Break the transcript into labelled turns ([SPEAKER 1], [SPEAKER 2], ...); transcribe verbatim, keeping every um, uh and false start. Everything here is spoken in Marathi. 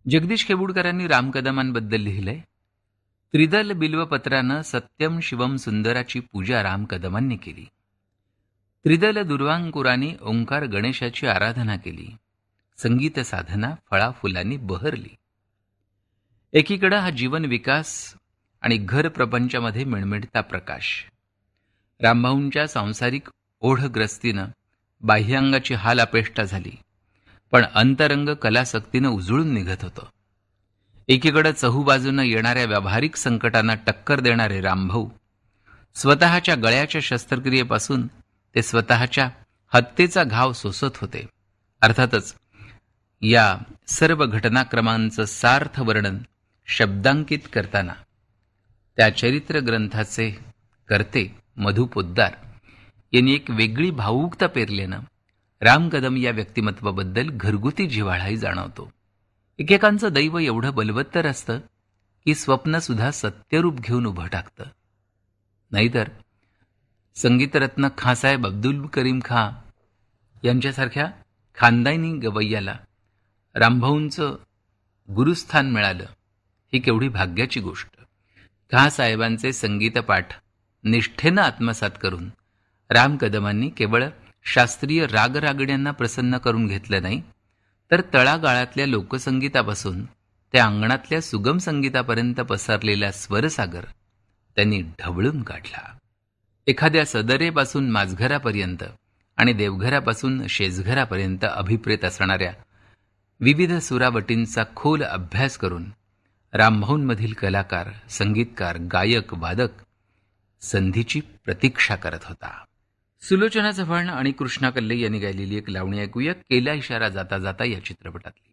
[SPEAKER 1] जगदीश खेबुडकरांनी राम कदमांबद्दल लिहिलंय, त्रिदल बिल्वपत्रानं सत्यम शिवम सुंदराची पूजा राम कदमांनी केली. त्रिदल दुर्वांकुराने ओंकार गणेशाची आराधना केली. संगीत साधना फळाफुलांनी बहरली. एकीकडं हा जीवन विकास आणि घर प्रपंचामध्ये मिळमिळता प्रकाश. रामभाऊंच्या सांसारिक ओढग्रस्तीनं बाह्यांगाची हाल अपेष्टा झाली, पण अंतरंग कलासक्तीनं उजळून निघत होतं. एकीकडे चहूबाजूनं येणाऱ्या व्यावहारिक संकटांना टक्कर देणारे रामभाऊ स्वतःच्या गळ्याच्या शस्त्रक्रियेपासून ते स्वतःच्या हत्येचा घाव सोसत होते. अर्थातच या सर्व घटनाक्रमांचं सार्थ वर्णन शब्दांकित करताना त्या चरित्र ग्रंथाचे कर्ते मधु पोद्दार यांनी एक वेगळी भावुकता पेरल्यानं राम कदम या व्यक्तिमत्वाबद्दल घरगुती जिव्हाळाही जाणवतो. एकेकांचं दैव एवढं बलवत्तर असतं की स्वप्नसुद्धा सत्यरूप घेऊन उभं टाकतं. नाहीतर संगीतरत्न खाँसाहेब अब्दुल करीम खाँ यांच्यासारख्या खानदानी गवय्याला रामभाऊंचं गुरुस्थान मिळालं ही केवढी भाग्याची गोष्ट. खाँसाहेबांचे संगीतपाठ निष्ठेनं आत्मसात करून राम कदमांनी केवळ शास्त्रीय रागरागड्यांना प्रसन्न करून घेतलं नाही, तर तळागाळातल्या लोकसंगीतापासून त्या अंगणातल्या सुगम संगीतापर्यंत पसरलेला स्वरसागर त्यांनी ढवळून काढला. एखाद्या सदरेपासून माझघरापर्यंत आणि देवघरापासून शेजघरापर्यंत अभिप्रेत असणाऱ्या विविध सुरावटींचा खोल अभ्यास करून रामभाऊंमधील कलाकार, संगीतकार, गायक, वादक संधीची प्रतीक्षा करत होता. सुलोचना चव्हाण आणि कृष्णा कल्ले यांनी गायलेली एक लावणी ऐकूया, केला इशारा जाता जाता या चित्रपटातली.